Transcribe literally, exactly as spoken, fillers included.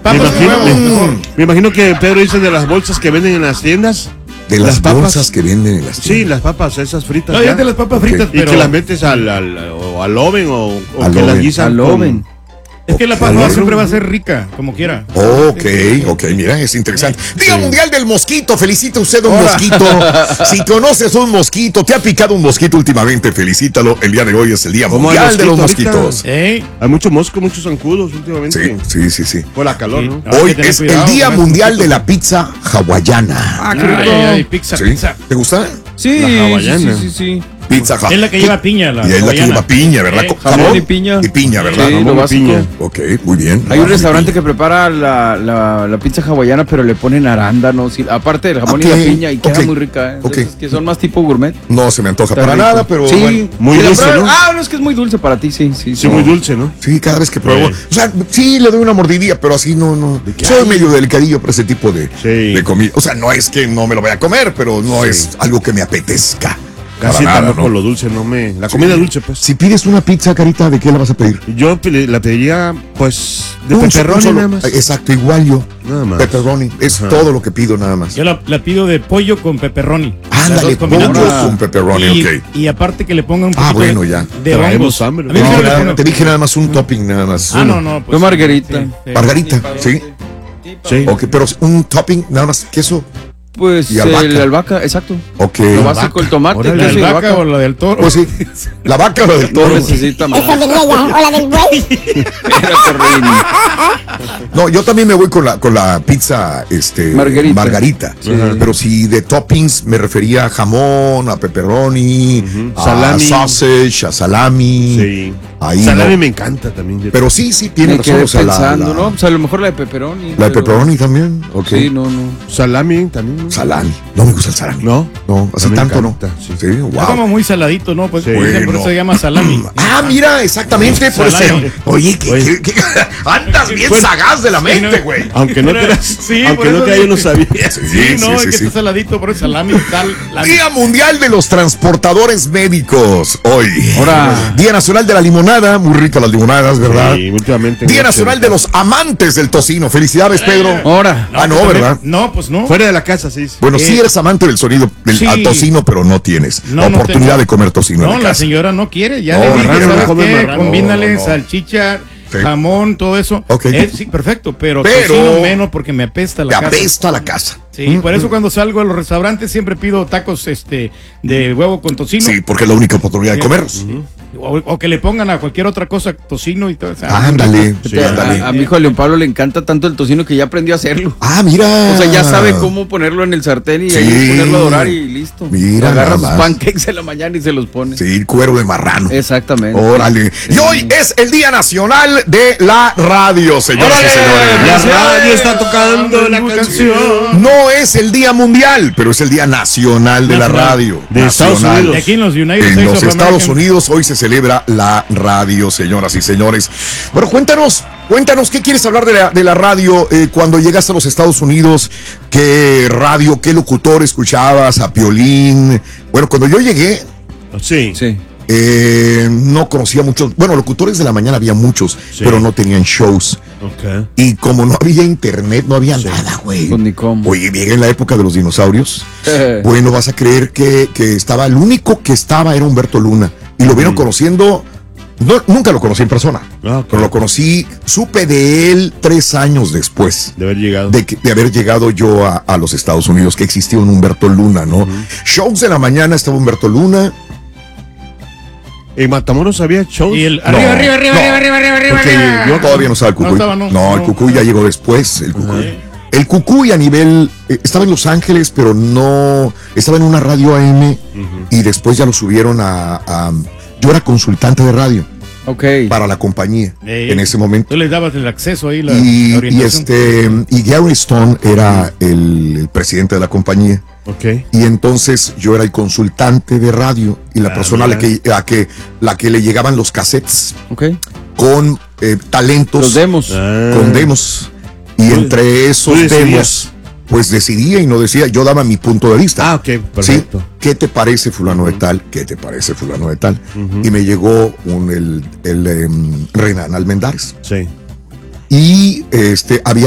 Papas me, imagino, huevo. me, me imagino que Pedro dice de las bolsas que venden en las tiendas. De las, las bolsas que venden en las tiendas. Sí, las papas, esas fritas. No, ya de las papas fritas, okay. pero... Y que las metes al, al, o al oven o, o al que oven. las guisan al oven. Es que la papa siempre va a ser rica, como quiera. Ok, ok, mira, es interesante. Día sí. Mundial del Mosquito, felicita usted a un Hola. mosquito. Si conoces un mosquito, te ha picado un mosquito últimamente, felicítalo. El día de hoy es el Día Mundial de los Mosquitos. ¿Eh? Hay mucho mosco, muchos zancudos últimamente. Sí, sí, sí, sí. Por la calor, sí. ¿no? Hoy es cuidado, el Día Mundial de la Pizza Hawaiana. Ah, qué rico. Ay, ay, pizza, ¿Sí? pizza. ¿Te gusta? Sí, la hawaiana. sí, sí, sí. Pizza Hawaiana. Es la que lleva piña, la Y es la que lleva piña, ¿verdad? Eh, jamón y piña. Y piña, ¿verdad? Sí, jamón lo y básico. piña. Ok, muy bien. Hay un restaurante que prepara la, la, la pizza hawaiana, pero le ponen arándanos, sí, aparte del jamón okay. y la piña, y queda okay. muy rica. ¿eh? Okay. Que son más tipo gourmet. No se me antoja Está para rico. nada, pero sí, bueno. Muy dulce, prueba, ¿no? Ah, no, es que es muy dulce para ti, sí, sí. Sí, sí muy dulce, ¿no? Sí, cada vez que pruebo. Sí. O sea, sí le doy una mordidilla, pero así no, no. Soy medio delicadillo para ese tipo de, sí. de comida. O sea, no es que no me lo vaya a comer, pero no sí. es algo que me apetezca. Casi tampoco, ¿no? Lo dulce no me... La comida sí. dulce, pues. Si pides una pizza, Carita, ¿de qué la vas a pedir? Yo la pediría, pues, de un pepperoni solo, nada más. Exacto, igual yo. Nada más. Pepperoni, es Ajá. todo lo que pido nada más. Yo la, la pido de pollo con pepperoni. Ándale, pollo con pepperoni, y, ok. Y aparte que le pongan un poquito ah, bueno, ya. de hongos. Hambre. No, no, nada, te dije nada más un topping, nada más. Ah, no, no. Pues, Yo margarita. Sí, sí, margarita, sí. Sí. Ok, pero un topping, nada más, queso. Pues y albahaca. el albahaca, exacto. Ok. Lo básico, el tomate. ¿La ¿La albahaca vaca o la del toro? Pues sí. La vaca o la del toro. No necesita más. Esa venía ya, o la del buey. No, yo también me voy con la con la pizza este margarita. margarita. Sí. Pero si de toppings me refería a jamón, a pepperoni, uh-huh. a salami. sausage, a salami. Sí. Ahí salami no. me encanta también. Pero sí, sí, tiene me razón. O sea, pensando, la, la, ¿no? O sea, a lo mejor la de pepperoni. La de pepperoni también, ok. Sí, no, no. Salami también. ¿No? Salami. No me gusta el salami. No, no, así tanto encanta, no. Sí, sí wow. Es como muy saladito, ¿no? Pues sí. bueno. Por eso se llama salami. Ah, mira, exactamente. Por eso. Oye, ¿qué, Oye. ¿Qué, qué, andas bien pues, sagaz de la mente, güey. Sí, no, aunque no creas, sí, aunque no creas, yo no sabía. Sí, sí, sí no, sí, es sí, que sí. está saladito, por eso salami tal. Día Mundial de los Transportadores Médicos. Hoy. Ahora. Día Nacional de la Limonada. Muy rica las limonadas, ¿verdad? Sí, últimamente. Día Nacional de los Amantes del Tocino. Felicidades, Pedro. Ahora. Ah, no, ¿verdad? No, pues no. Fuera de la casa, sí. Bueno, sí eres amante del sonido del sí. tocino, pero no tienes no, oportunidad no de comer tocino. No, en la casa. señora no quiere. Ya no, le dije, marrano, ¿sabes no qué? marrano, Combínale no, no. salchicha, sí. jamón, todo eso. Okay. Eh, sí, perfecto, pero, pero tocino menos porque me apesta la te casa. apesta la casa. Sí, mm-hmm. por eso cuando salgo a los restaurantes siempre pido tacos este de huevo con tocino. Sí, porque es la única oportunidad de comerlos. Uh-huh. O, o que le pongan a cualquier otra cosa tocino y todo eso. Ándale, sí, ándale. A, a mi hijo León Pablo le encanta tanto el tocino que ya aprendió a hacerlo. Ah, mira. O sea, ya sabe cómo ponerlo en el sartén y sí. ahí ponerlo a dorar y listo. Mira, agarra sus pancakes en la mañana y se los pone. Sí, cuero de marrano. Exactamente. Órale. Sí. Y hoy es el Día Nacional de la Radio, señoras y señores. La radio está tocando la canción. No es el Día Mundial, pero es el Día Nacional de la Radio. De Estados Unidos. De aquí en los United En los Estados Unidos hoy se celebra la radio, señoras y señores. Bueno, cuéntanos, cuéntanos, ¿qué quieres hablar de la, de la radio eh, cuando llegaste a los Estados Unidos? ¿Qué radio, qué locutor escuchabas? ¿A Piolín? Bueno, cuando yo llegué... Sí. Sí. Eh, no conocía muchos, bueno, locutores de la mañana había muchos, sí. pero no tenían shows. Okay. Y como no había internet, no había sí. nada, güey. Pues ni cómo. Oye, llegué en la época de los dinosaurios. Bueno, vas a creer que, que estaba, el único que estaba era Humberto Luna. Y lo vieron mm. conociendo, no, nunca lo conocí en persona, okay. pero lo conocí, supe de él tres años después. De haber llegado. De, de haber llegado yo a, a los Estados Unidos, que existía un Humberto Luna, ¿no? Mm. Shows de la mañana estaba Humberto Luna. En Matamoros había shows. Y el, no, arriba, arriba, arriba, no, arriba, arriba, arriba, arriba, arriba. Yo todavía no estaba el Cucuy. No, estaba, no, no, el Cucuy no, ya llegó después. El Cucuy. Uh-huh. El Cucuy a nivel, eh, estaba en Los Ángeles, pero no, estaba en una radio A M uh-huh. y después ya lo subieron a, a, yo era consultante de radio. Okay. Para la compañía hey, en ese momento. Tú le dabas el acceso ahí, la, y, la orientación. Y, este, y Gary Stone era el, el presidente de la compañía. Okay. Y entonces yo era el consultante de radio y la ah, persona a la que, a que, la que le llegaban los cassettes okay. con eh, talentos. Los demos. Ah. Con demos. Y pues, entre esos demos, pues decidía y no decía, yo daba mi punto de vista. Ah, ok, perfecto. ¿Sí? ¿Qué te parece fulano uh-huh. de tal? ¿Qué te parece fulano de tal? Uh-huh. Y me llegó un, el, el um, Renan Almendares. Sí. Y este había